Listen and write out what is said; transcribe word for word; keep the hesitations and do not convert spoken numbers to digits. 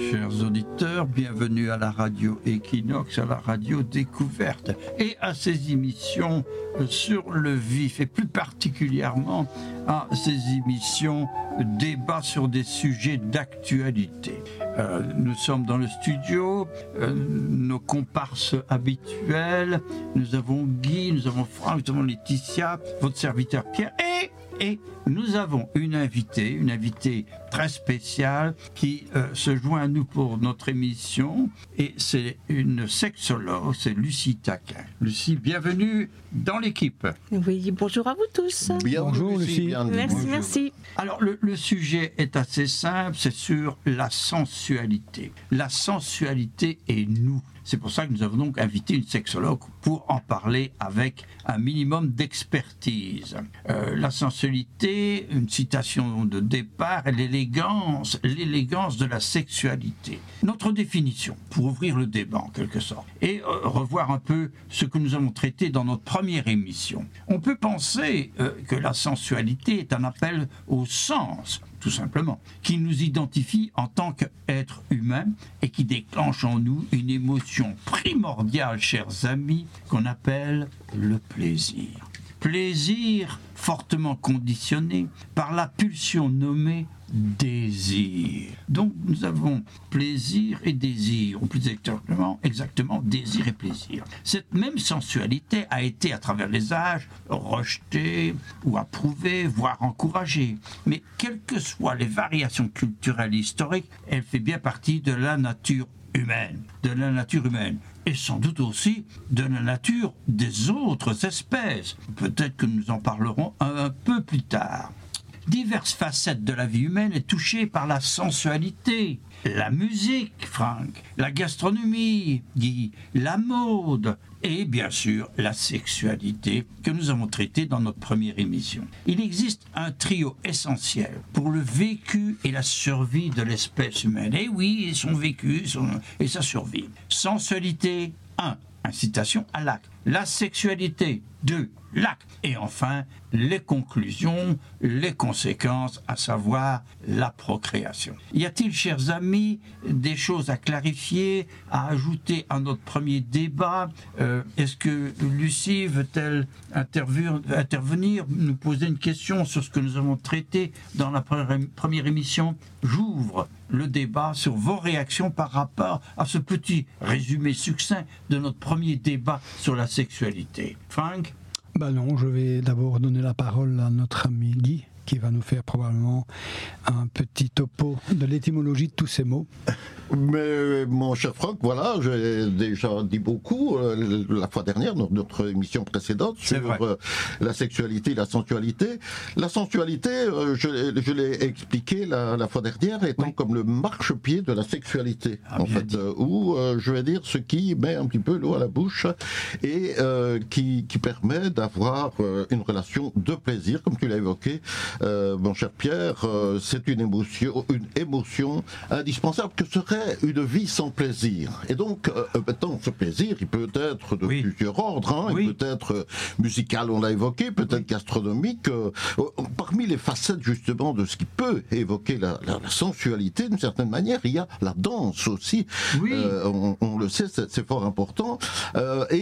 Chers auditeurs, bienvenue à la radio Equinox, à la radio Découverte et à ces émissions sur le vif et plus particulièrement à ces émissions débat sur des sujets d'actualité. Euh, nous sommes dans le studio, euh, nos comparses habituels, nous avons Guy, nous avons Franck, nous avons Laetitia, votre serviteur Pierre et Et nous avons une invitée, une invitée très spéciale qui euh, se joint à nous pour notre émission. Et c'est une sexologue, c'est Lucie Taquin. Lucie, bienvenue dans l'équipe. Oui, bonjour à vous tous. Bien, bonjour Lucie. Bien, merci, bonjour. merci. Alors le, le sujet est assez simple, c'est sur la sensualité. La sensualité et nous. C'est pour ça que nous avons donc invité une sexologue pour en parler avec un minimum d'expertise. Euh, la sensualité, une citation de départ, est l'élégance, l'élégance de la sexualité. Notre définition, pour ouvrir le débat en quelque sorte, et euh, revoir un peu ce que nous avons traité dans notre première émission. On peut penser euh, que la sensualité est un appel au sens, tout simplement, qui nous identifie en tant qu'être humain et qui déclenche en nous une émotion primordiale, chers amis, qu'on appelle le plaisir. Plaisir fortement conditionné par la pulsion nommée désir. Donc nous avons plaisir et désir, ou plus exactement, exactement désir et plaisir. Cette même sensualité a été à travers les âges rejetée ou approuvée, voire encouragée. Mais quelles que soient les variations culturelles et historiques, elle fait bien partie de la nature humaine, de la nature humaine. Et sans doute aussi de la nature des autres espèces. Peut-être que nous en parlerons un, un peu plus tard. Diverses facettes de la vie humaine est touchée par la sensualité. La musique, Franck, la gastronomie, Guy, la mode et bien sûr la sexualité que nous avons traitée dans notre première émission. Il existe un trio essentiel pour le vécu et la survie de l'espèce humaine. Et oui, son vécu son, et sa survie. Sensualité, un. Incitation à l'acte. La sexualité, deux. L'acte. Et enfin, les conclusions, les conséquences, à savoir la procréation. Y a-t-il, chers amis, des choses à clarifier, à ajouter à notre premier débat? euh, Est-ce que Lucie veut-elle intervenir, intervenir, nous poser une question sur ce que nous avons traité dans la première émission? J'ouvre le débat sur vos réactions par rapport à ce petit résumé succinct de notre premier débat sur la sexualité. Franck? Ben non, je vais d'abord donner la parole à notre ami Guy, qui va nous faire probablement un petit topo de l'étymologie de tous ces mots. Mais mon cher Franck, voilà, j'ai déjà dit beaucoup euh, la fois dernière dans notre émission précédente sur euh, la sexualité et la sensualité. La sensualité, euh, je, je l'ai expliqué la, la fois dernière, étant oui. comme le marchepied de la sexualité, ah, en fait, euh, où euh, je vais dire ce qui met un petit peu l'eau à la bouche et euh, qui, qui permet d'avoir euh, une relation de plaisir, comme tu l'as évoqué, euh, mon cher Pierre. Euh, c'est une émotion, une émotion indispensable que serait une vie sans plaisir. Et donc, euh, maintenant, ce plaisir, il peut être de oui. plusieurs ordres. Hein. Oui. Il peut être euh, musical, on l'a évoqué, peut-être oui. gastronomique. Euh, euh, parmi les facettes, justement, de ce qui peut évoquer la, la, la sensualité, d'une certaine manière, il y a la danse aussi. Oui. Euh, on, on le sait, c'est, c'est fort important. Euh, et